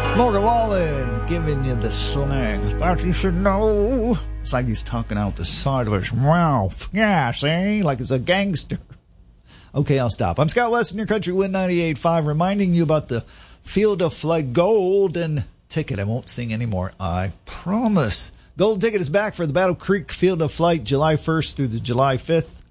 Morgan Wallen giving you the slang. Thought you should know. It's like he's talking out the side of his mouth. Yeah, see? Like it's a gangster. Okay, I'll stop. I'm Scott West in your country, Win 98.5, reminding you about the Field of Flight Golden Ticket. I won't sing anymore, I promise. Golden Ticket is back for the Battle Creek Field of Flight July 1st through the July 5th.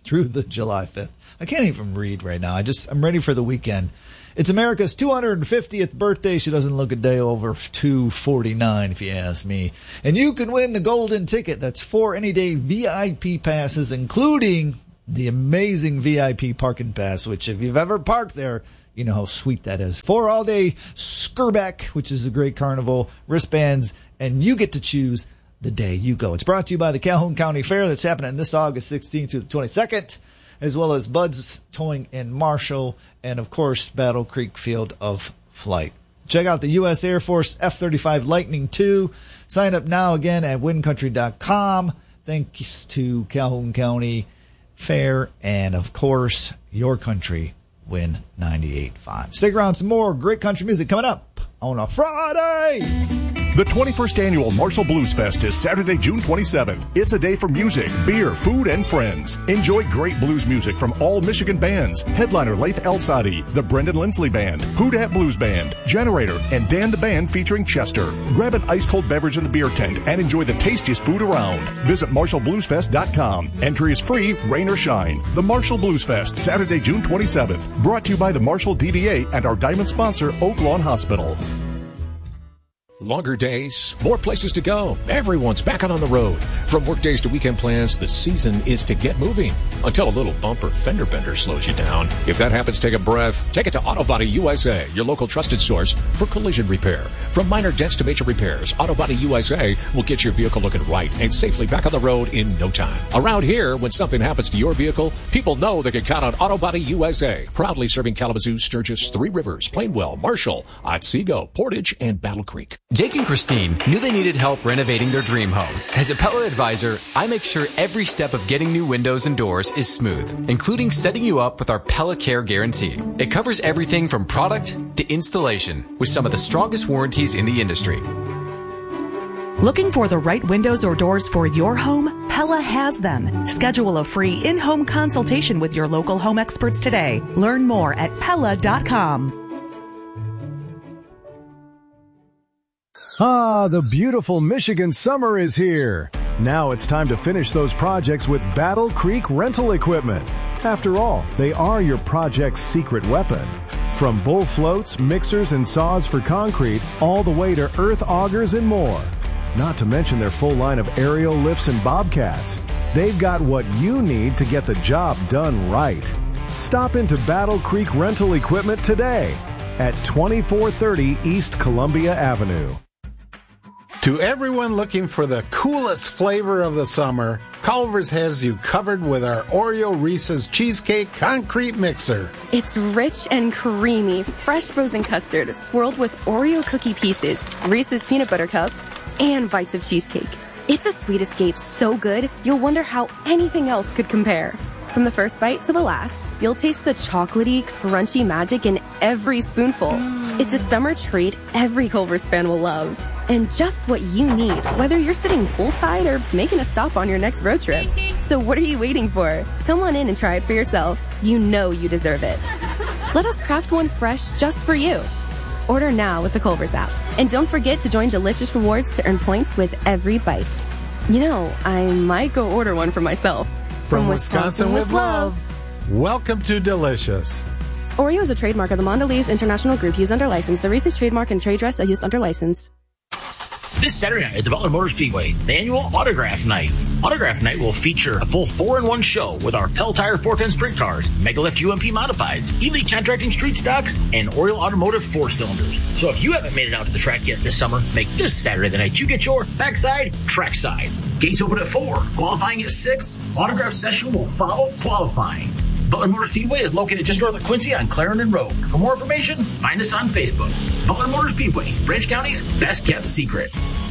I can't even read right now. I'm ready for the weekend. It's America's 250th birthday. She doesn't look a day over 249, if you ask me. And you can win the golden ticket. That's 4 any-day VIP passes, including the amazing VIP parking pass, which if you've ever parked there, you know how sweet that is. 4 all-day Skirback, which is a great carnival, wristbands, and you get to choose the day you go. It's brought to you by the Calhoun County Fair that's happening this August 16th through the 22nd. As well as Bud's Towing in Marshall, and, of course, Battle Creek Field of Flight. Check out the U.S. Air Force F-35 Lightning II. Sign up now again at wincountry.com. Thanks to Calhoun County Fair and, of course, your country, Win 98.5. Stick around, some more great country music coming up on a Friday. The 21st Annual Marshall Blues Fest is Saturday, June 27th. It's a day for music, beer, food, and friends. Enjoy great blues music from all Michigan bands. Headliner Laith El-Sadi, the Brendan Lindsley Band, Houdat Blues Band, Generator, and Dan the Band featuring Chester. Grab an ice-cold beverage in the beer tent and enjoy the tastiest food around. Visit MarshallBluesFest.com. Entry is free, rain or shine. The Marshall Blues Fest, Saturday, June 27th. Brought to you by the Marshall DDA and our diamond sponsor, Oak Lawn Hospital. Longer days, more places to go. Everyone's back out on the road. From work days to weekend plans, the season is to get moving. Until a little bumper fender bender slows you down. If that happens, take a breath. Take it to Auto Body USA, your local trusted source for collision repair. From minor dents to major repairs, Auto Body USA will get your vehicle looking right and safely back on the road in no time. Around here, when something happens to your vehicle, people know they can count on Auto Body USA. Proudly serving Kalamazoo, Sturgis, Three Rivers, Plainwell, Marshall, Otsego, Portage, and Battle Creek. Jake and Christine knew they needed help renovating their dream home. As a Pella advisor, I make sure every step of getting new windows and doors is smooth, including setting you up with our Pella Care Guarantee. It covers everything from product to installation with some of the strongest warranties in the industry. Looking for the right windows or doors for your home? Pella has them. Schedule a free in-home consultation with your local home experts today. Learn more at Pella.com. Ah, the beautiful Michigan summer is here. Now it's time to finish those projects with Battle Creek Rental Equipment. After all, they are your project's secret weapon. From bull floats, mixers, and saws for concrete, all the way to earth augers and more. Not to mention their full line of aerial lifts and bobcats. They've got what you need to get the job done right. Stop into Battle Creek Rental Equipment today at 2430 East Columbia Avenue. To everyone looking for the coolest flavor of the summer, Culver's has you covered with our Oreo Reese's Cheesecake Concrete Mixer. It's rich and creamy, fresh frozen custard swirled with Oreo cookie pieces, Reese's peanut butter cups, and bites of cheesecake. It's a sweet escape so good, you'll wonder how anything else could compare. From the first bite to the last, you'll taste the chocolatey, crunchy magic in every spoonful. It's a summer treat every Culver's fan will love. And just what you need, whether you're sitting poolside or making a stop on your next road trip. So what are you waiting for? Come on in and try it for yourself. You know you deserve it. Let us craft one fresh just for you. Order now with the Culver's app. And don't forget to join Delicious Rewards to earn points with every bite. You know, I might go order one for myself. From Wisconsin with love. Welcome to Delicious. Oreo is a trademark of the Mondelez International Group used under license. The Reese's trademark and trade dress are used under license. This Saturday night at the Butler Motor Speedway, the annual Autograph Night. Autograph Night will feature a full 4-in-1 show with our Pell Tire 410 Sprint Cars, Megalift UMP Modifieds, Elite Contracting Street Stocks, and Oriole Automotive 4-cylinders. So if you haven't made it out to the track yet this summer, make this Saturday the night you get your backside, trackside. Gates open at 4, qualifying at 6. Autograph session will follow qualifying. Butler Motor Speedway is located just north of Quincy on Clarendon Road. For more information, find us on Facebook. Butler Motor Speedway, Branch County's best kept secret.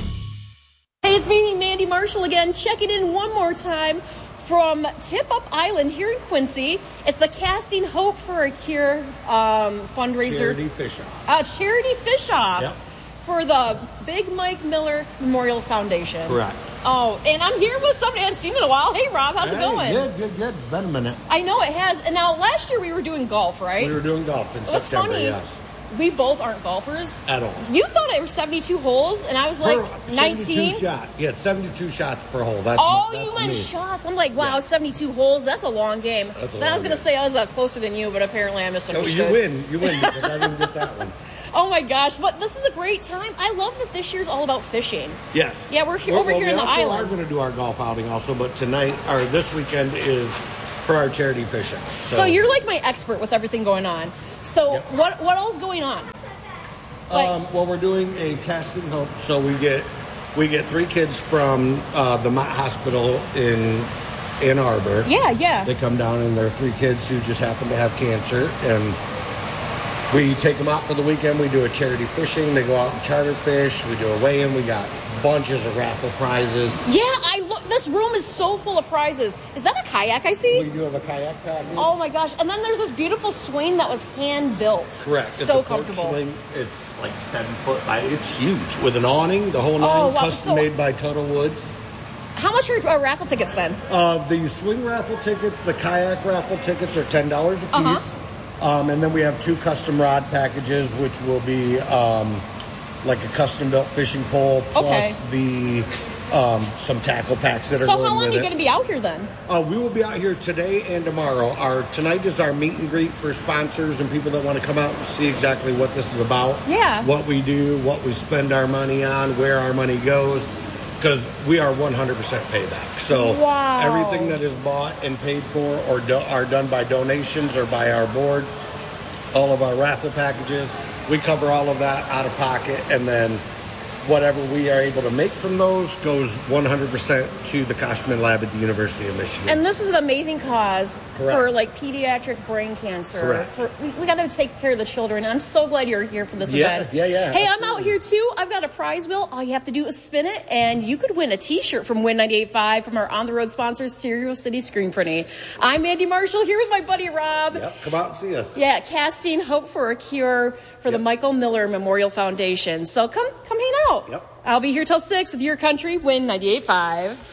Hey, it's me, Mandy Marshall again, checking in one more time from Tip Up Island here in Quincy. It's the Casting Hope for a Cure fundraiser. Charity Fish-Off. Charity Fish-Off. Yep. for the Big Mike Miller Memorial Foundation. Correct. Oh, and I'm here with somebody I haven't seen in a while. Hey, Rob, how's it going? Good. It's been a minute. I know it has. And now, last year we were doing golf, right? We were doing golf in What's September, funny, yes. we both aren't golfers. At all. You thought it was 72 holes, and I was like 19? 72 shots. Yeah, 72 shots per hole. That's you meant shots. I'm like, wow, 72 holes. That's a long game. Then I was going to say I was closer than you, but apparently I misunderstood. You win because I didn't get that one. Oh my gosh, but this is a great time. I love that this year's all about fishing. Yes. Yeah, we're here in the island. We are going to do our golf outing also, but this weekend is for our charity fishing. So you're like my expert with everything going on. So what else is going on? Well, we're doing a casting hope. So we get 3 kids from the Mott Hospital in Ann Arbor. Yeah. They come down and they're 3 kids who just happen to have cancer, and we take them out for the weekend. We do a charity fishing. They go out and charter fish. We do a weigh-in. We got bunches of raffle prizes. Yeah, this room is so full of prizes. Is that a kayak I see? We do have a kayak package. Oh my gosh. And then there's this beautiful swing that was hand-built. Correct. So comfortable. Swing. It's like 7 foot by. It's huge. With an awning, the whole 9, custom made by Total Woods. How much are raffle tickets then? The swing raffle tickets, the kayak raffle tickets are $10 a piece. Uh-huh. And then we have 2 custom rod packages, which will be like a custom-built fishing pole plus some tackle packs that are going with it. So how long are you going to be out here then? We will be out here today and tomorrow. Tonight is our meet and greet for sponsors and people that want to come out and see exactly what this is about. Yeah. What we do, what we spend our money on, where our money goes. Because we are 100% payback. So everything that is bought and paid for or are done by donations or by our board, all of our raffle packages, we cover all of that out of pocket, and then whatever we are able to make from those goes 100% to the Koshman Lab at the University of Michigan. And this is an amazing cause for like pediatric brain cancer. We got to take care of the children, and I'm so glad you're here for this event. Yeah. Hey, absolutely. I'm out here too. I've got a prize wheel. All you have to do is spin it, and you could win a T-shirt from Win 98.5 from our on-the-road sponsor, Cereal City Screen Printing. I'm Mandy Marshall here with my buddy Rob. Yep, come out and see us. Yeah, casting hope for a cure for the Michael Miller Memorial Foundation. So come hang out. Yep. I'll be here till 6 with your country, Win 98.5.